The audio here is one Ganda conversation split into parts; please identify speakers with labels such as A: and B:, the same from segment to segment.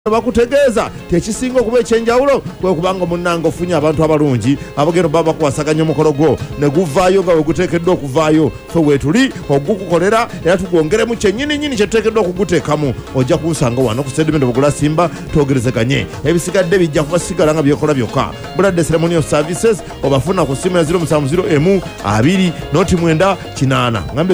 A: bakutegeeza tekisinga okuba ekyenjawulo kwe kubanga munnanga ofunye abantu abalungi abagenda baba kuwasaganya omukolo gwo ne guvaayo nga we guteekeddwa okuvaayo fe weetuli ogukukolera era tugwongeremu kyennyininyini kyetuteekeddwa okuguteekamu ojja kunsanga wano ku sedimento bugula simba twogerezeganye ebisigadde bijja kuba sigala nga byekola byokka Buladde Ceremonial Services obafuna ku simu ya 070M2 ngambe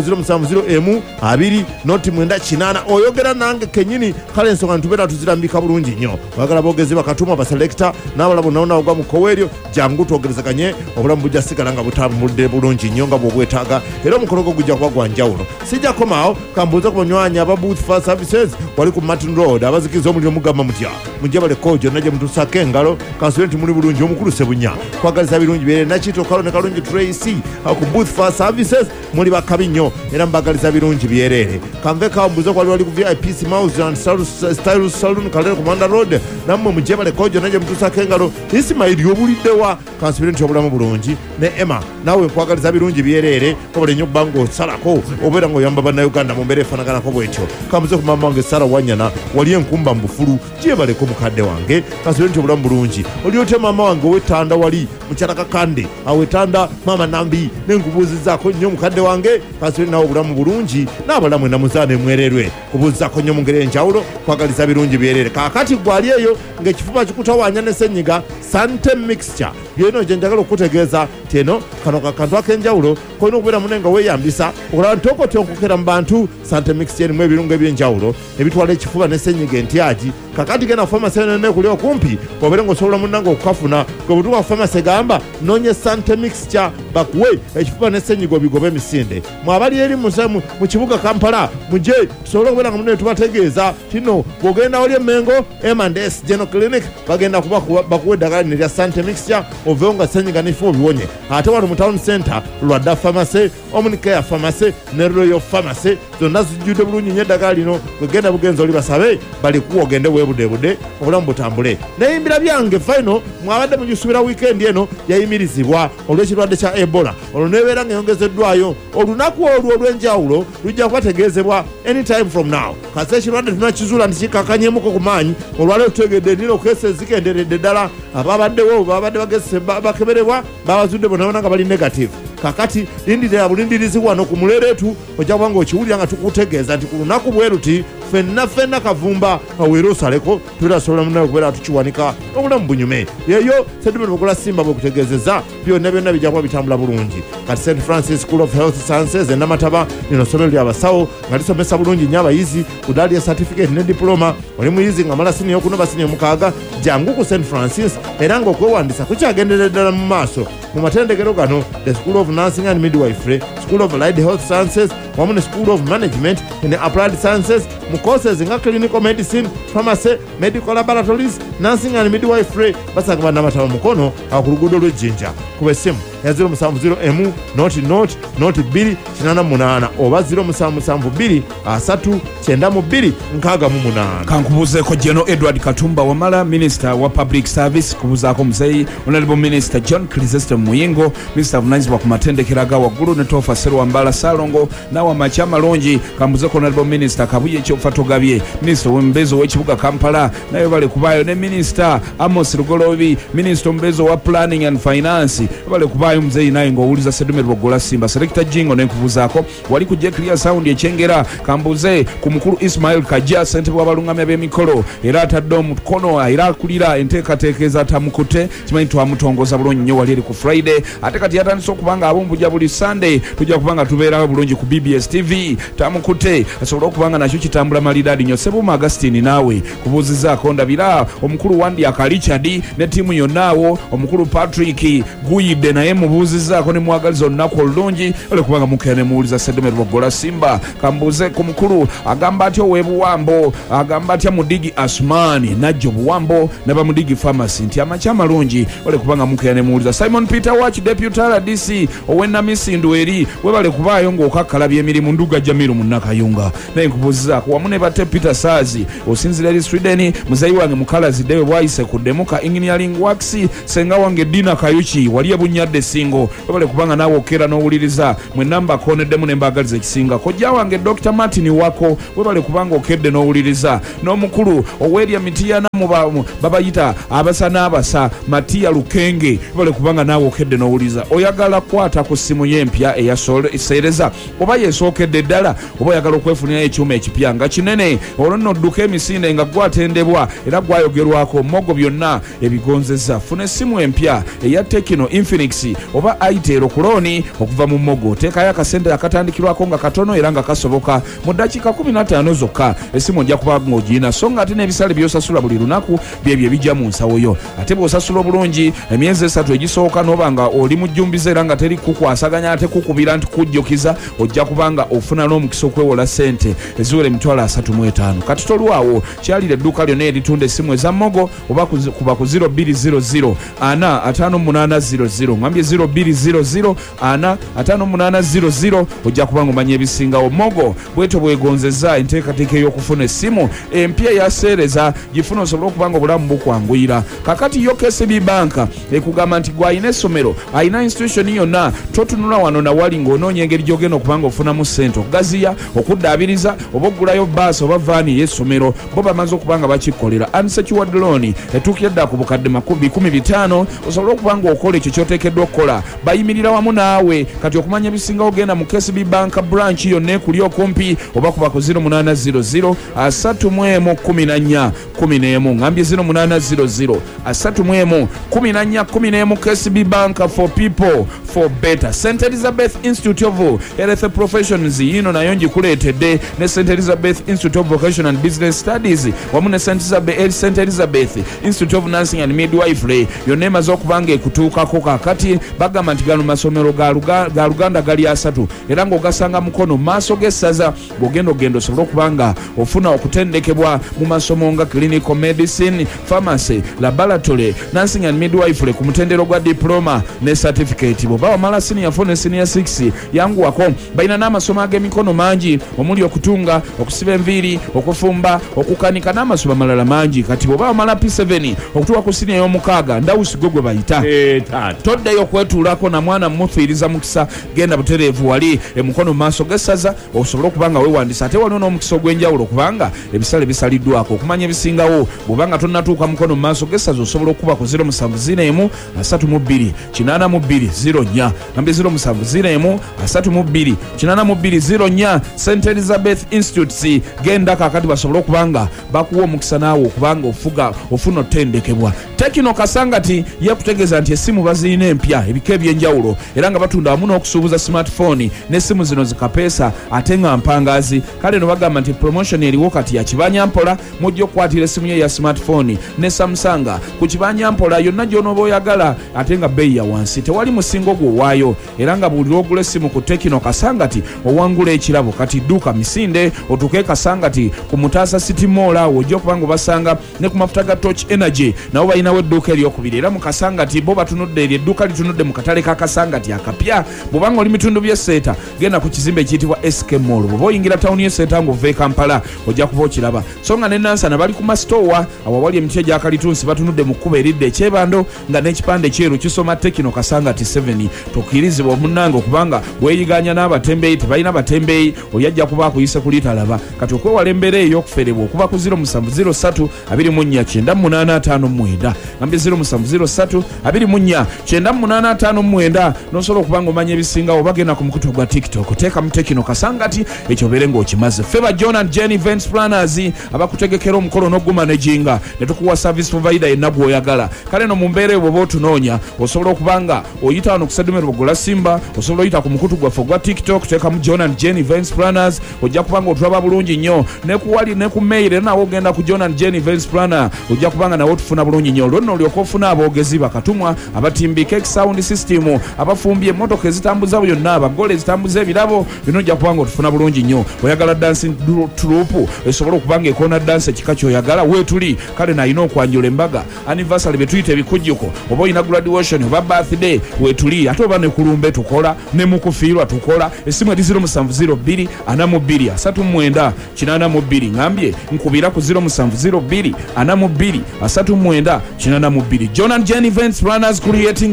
A: 070M2 oyogera nange kennyini kale ensonga ntubeera tuzirambika bulungi nnyo bagala boogezi bakatuma baselekta n'abalabo naona ogwa mu koweeryo jangu twogerezeganye obulamu bujja sigala nga butambudde bulungi nnyo nga bwobwetaaga era omukolo gwo gujja kuba gwa njawulo sijja komaawo kambuuze ku banywanyi aba Booth Fire Services wali ku Martin Road abazikiza omuliro mugamba mutya mujje baleko gyonna gye mutusaako engalo kansubire nti muli bulungi omukulu Sebunya kwagaliza birungi byere nakito kalone kalungi Tracy ku Booth Fire Services muli bakabi nnyo era mbagaliza birungi byerere kamve kambuuze ku wali ku VIP Mouse and Style Saloon Kalere Commander Road nammwe mujje baleko gyonna gye mutusaako engalo Ismail yobuliddewa kansubire nti obulamu bulungi ne Emma nawe nkwagaliza birungi byerere obule nnyo bango osalako obeera ng'oyamba bannayuganda mu mbeera efaanaganako bwetyo kambuze ku maama wange Sara Wanyana wali enkumba mu bufulu gyebaleko mukadde wange kansubire nti obulamu bulungi olyote maama wange ow'ettanda wali mukyala Kakande aw'ettanda maama Nambi nenkubuuzizaako nnyo mukadde wange kansubire nawe obulamu bulungi n'abalamu enamuzaana emwererwe kubuuzizaako nnyo mu ngeri enjawulo kwagaliza birungi byerere kaakati gwali eyo ng'ekifuba kikutawaanya ne ssenyiga Sante Mixture byeno gye njagala okutegeeza ti eno kano kakantu ak'enjawulo kolina okubeera munenga weeyambisa okulaba nti okotonkokera mu bantu Sante Mixture erimu ebirungo eby'enjawulo ebitwala ekifuba ne ssenyiga entyagi kakati genda famasi eno kuli okumpi obeere ng'osobola munnanga okukafuna gwe butuuka famasi egamba noonye Sante Mixture bakuwe ekifuba ne ssenyiga obigobe emisinde mwe abali eri mu kibuga Kampala mujje tusobole okubeera nga munne tubategeeza kino bw'ogenda wali emengo M&S General Clinic bagenda bakuwa eddagala lino erya Sante Mixture oveewo nga ssenyiga n'ifu obiwonye ate wano mu town center Lwadda Pharmacy Omnicare Pharmacy ne Royal Pharmacy zonna zijjudde bulungi nnyo eddagala lino gwegenda bugenzi oli basabe balikuwa ogende weebudeebude obulamu butambule neyimbira byange final mwabadde mugisuubira wiikendi eno yayimirizibwa olw'ekirwadde kya Ebola olwo neebeera ng'eyongezeddwayo olunaku olwo olw'enjawulo lujja kubategeezebwa anytime from now kasi ekirwadde tunakizuula nti kikakanyemuko ku maanyi olwaleero tutegedde nino keesi ezikenderedde ddala ababaddewo babadde bakeberebwa babazudde bonabona nga bali negative kakati lindirira bulindirizi wano ku mulereetu ojja kuba ng'okiwulira nga tukutegeeza nti ku lunaku bwe ruti ffenna kavumba aweera osaleko tulasobola munawe okubeera tukiwanika obulamu bunyume yeyo sedimento bugula simba bwekutegeezeza byonna bijja kuba bitambula bulungi kati St Francis School of Health Sciences enamataba lino ssomero lyabasawo nga lisomesa bulungi nnyo abayizi ku ddaali ya certificate ne diploma oli muyizi nga mala siniya okunoba siniya mukaaga jangu ku St Francis era ng'okwewandiisa kukyagenderera ddala mu maaso mu matendekero gano the School of Nursing and Midwifery, School of Allied Health Sciences wamu ne School of Management and Applied Sciences mu courses nga clinical medicine, pharmacy, medical laboratories, nursing and midwifery basanga bannamataba mukono ku luguudo lw'Ejjinja kuba essimu ya 070M2 oba 0772
B: kankubuuzeeko General Edward Katumba Wamala Minister wa Public Service kubuuzaako muzeeyi Honorable Minister John Chrysostom Muyingo Minister avunanyizibwa ku matendekero aga waggulu ne Toofa Sserwambala Saalongo nawa Makya Malongi kambuuzeeko Honorable Minister Kabuye Kyofa Togabye Minister w'Embeezi ow'ekibuga Kampala naye bale kubaayo ne Minister Amos Lugolobi Minister omubeezi wa Planning and Finance bale kubaayo muzeeyi naye ng'owuliza sedimento bugula simba Selector Jingo nenkubuuzaako wali ku Clear Sound ekyengera kambuuze ku mukulu Ismail Kajja ssentebe w'abalungamya b'emikolo era atadde omukono era akulira enteekateeka ezatamukute kimanyi twamutongoza bulungi nnyo wali eri ku Friday ate kati yatandise okuba nga abombuja buli Sunday tujja kuba nga tubeerawo bulungi ku BBS TV tamukute asobole okuba nga nakyo kitambula malidaadi nnyo Sebuma Agustine naawe kubuuzizaako ndabira omukulu Wandiaka Richard ne ttiimu yonnaawo omukulu Patrick Guyidde naye mubuuzizaako ne mwagaliza olunaku olulungi olwekuba nga mukeera ne muwuliza sedimento bugula simba kambuuze ku mukulu agamba atya ow'ebuwambo agamba atya Mudigi Asmani najja obuwambo ne bamudigi Pharmacy nti Amakya Malungi olwekuba nga mukeera ne muwuliza Simon Peter Watch Deputy RDC ow'ennamisindu eri webale kubaayo ng'okakkalabya emirimu Nduga Jamiru Munnakayunga naye nkubuuzizaako wamu ne batte Peter Saazi osinzira eri Sweden muzeeyi wange mukalazi dewe bwayise ku Demuka Engineering Works senga wange Dina Kayuki wali ebunyadde ebisingo webale kubanga naawe okera n'owuliriza mwe namba akoneddemu ne mbagaliza ekisinga kojja wange Dr. Martin Wako webale kubanga okedde n'owuliriza n'omukulu ow'erya Mitiyana babayita abasa n'abasa Matiya Lukenge webale kubanga naawe okedde n'owuliriza oyagala kwata ku ssimu y'empya eyaseereza oba yeesookedde ddala oba oyagala okwefunirayo ekyuma ekipya nga kinene olwo nno odduka emisinde nga gwatendebwa era gwayogerwako Mogo byonna ebigonzeza funa essimu empya eya Tekino Infinix oba Itel kuloni okuva mu Mogo teekayo akasente akatandikirwako nga katono era nga kasoboka mu ddakiika 15 zokka essimu ojja kuba ng'ogirina so nga ate n'ebisale by'osasula buli lunaku byebyo ebijja mu nsawo yo ate bw'osasula obulungi emyezi 3 egisooka n'oba nga oli mujjumbiza era nga teri kukwasaganya ate kukubira nti kujjukiza ojja kubanga ofuna n'omukisa okwewola ssente eziwera emitwalo 35 kati tolwawo kyalira edduuka lyonna eritunda essimu eza Mogo oba kuba ku 0200 45800 ngambye 0200 45800 ojja kubanga omanya ebisingawo Mogo bweto bwegonzeza enteekateeka ey'okufuna essimu empya yaseereza gifuna osobola okubanga obulamu bukwanguyira kakati yo KCB banka ekugamba nti gw'alina essomero alina institution yonna totunula wano nawali ng'onoonya engeri gy'ogenda okubanga ofunamu ssente okugaziya okuddaabiriza oba oggulayo baasi oba vaani y'essomero bo bamaze okubanga bakikolera unsecured loan etuukira ddala ku bukadde 15,000 osobola okubanga okola ekyo ky'oteekeddwa okukola bayimirira wamu naawe kati okumanya ebisingawo genda mu KCB banka branch yonna ekuli okumpi oba kuba ku 0800 311411 ngambye 0800 311411 KCB banka for people for better. St. Elizabeth Institute of Health Professions yino nayo ngikuleetedde ne St. Elizabeth Institute of Vocational and Business Studies wamu ne St. Elizabeth Institute of Nursing and Midwifery yonna emaze okubanga ekutuukako kakati bagamba nti gano masomero ga Luganda gali 3 era ng'ogasanga mukono maaso g'essaza bw'ogenda ogenda osobola okubanga ofuna okutendekebwa mu masomo nga clinical medicine, pharmacy, laboratory, nursing and midwifery ku mutendero gwa diploma ne certificate bw'oba wamala senior 4 ne senior 6 yanguwako balina n'amasomo ag'emikono mangi omuli okutunga, okusiba enviiri, okufumba, okukanika n'amasomo amalala mangi kati bw'oba wamala P7 okutuuka ku senior y'omukaaga ndawusi gwe bayita toddayo okwetuulako na mwana mufiiriza mukisa genda butereevu wali emukono maaso g'essaza osobola okubanga weewandisa ate waliwo n'omukisa ogw'enjawulo okubanga ebisale bisaliddwako okumanya ebisingawo bw'obanga tonnatuuka mukono maaso g'essaza osobola okuba ku 0701 32 82 04 nambe 0701 32 82 04 St. Elizabeth Institute genda kakati basobola okubanga bakuwa omukisa naawe okubanga ofuna otendekebwa Tekino Kasangati yakutegeeza nti essimu bazirina empya ebika ebyenjawulo era nga batunda wamu n'okusuubuza smartphone n'essimu zino zikapeesa ate nga mpangazi kale no bagamba nti promotion eriwo kati ya kibanyampola mujja okukwatira essimu ye ya smartphone ne Samsung ku kibanyampola yonna gy'onooba oyagala ate nga bbeeyi ya wansi tewali musingo gw'owaayo era nga buli lw'ogula essimu ku Tekino Kasangati owangula ekirabo kati dduuka misinde otuuke Kasangati ku Mutaasa City Mall awo ojja okubanga obasanga ne ku mafuta ga Torch Energy nabo balinawo edduuka eryokubiri era mu Kasangati bo batunudde eryo edduuka litunudde mu katale ka Kasangati akapya bw'obanga oli mitundu by'esseeta genda ku kizimbe ekiyitibwa SK Mall bw'oba oyingira tawuni y'esseeta ng'ova e Kampala ojja kuba okiraba so nga ne Nansana bali ku masitoowa awawali emiti egya kalitunsi batunudde mu kkuba eridde ekyebando nga n'ekipande kyeru kisoma Tekino Kasangati 7 tokkirizibwa omunnange okubanga weeyiganya n'abatembeeyi tebalina batembeeyi oli ajja kuba akuyise ku litalaba kati okwewala embeera ey'okuferebwa okuba ku 0703 24 nambye 0703 24 n'osobola okubanga omanya ebisingawo bagenda ku mukutu gwa TikTok teeka mu Tekino Kasangati ekyo obeere ng'okimaze Feva John and Jenny Events Planners abakutegekera omukolo n'ogumanaginga ne tukuwa service provider yenna gw'oyagala kale no mu mbeera eyo bw'oba otunoonya osobola okubanga oyita wano ku Sedumero Bugula Simba osobola oyita ku mukutu gwaffe gwa TikTok teeka mu John and Jenny Events Planners ojja kubanga otulaba bulungi nnyo ne ku wali ne ku mail era nawo ogenda ku John and Jenny Events Planner ojja kubanga nawo tufuna bulungi nnyo olwo nno olyoka ofuna aboogezi bakatumwa abatimbi cake sound system abafumbye emmotoka ezitambuza byonna abagole ezitambuza ebirabo bino ojja kubanga otufuna bulungi nnyo oyagala dancing troupe esobola okubanga ekoona dance ekika kyoyagala weetuli kale nalina okwanjula embaga anniversary betuyita ebikujjuko oba olina graduation oba birthday weetuli ate oba ne kulumbe tukola ne mukufiirwa tukola essimu eri 0702 42 39 82 ngambye nkubira ku 0702 42 39 82 John and Jenny Events Planners creating an unforgettable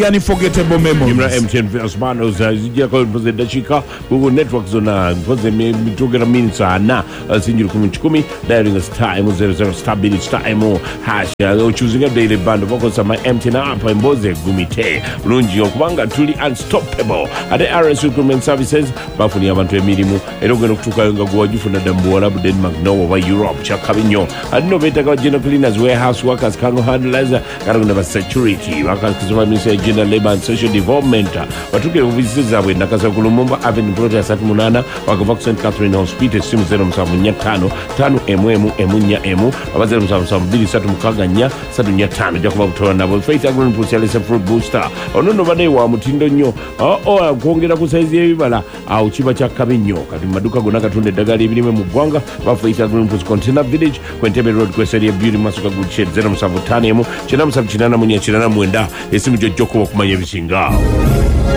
B: unforgettable memories.
C: MTN Versmanos zijja ko mpoze dachika Google network zona mpoze mitogera minutes ana sinjiro 10 dialing star M00 star bill star M hash choosing a daily band of my MTN app mpoze gumite lungi okubanga tuli unstoppable ate RS Recruitment Services bafuni abantu emirimu era ogenda okutuukayo nga gwajufuna dambuwala Denmark Norway wa Europe kyakabinyo adino betaka general cleaners warehouse workers cargo handlers karagona security bakazima ministry general labor and social development batuke obuvisi zabwe nakasa ku Lumumba Avenue Protest 38 wakava ku St Catherine Hospital simu 0755 5mm abazero 0723 335 jakuba kutola nabo Faith Agro Impulse fruit booster onono bane wa mutindo nnyo kwongera ku size y'ebibala awo kiba kyakabinyo kati maduka gonna katunde eddagala ebirime mu ggwanga ba Faith Agro Impulse Container Village Kwentebe Road kweseri Beauty Masuka Good Shed 0755 97 89 esimu jojjoko okumanya ebisinga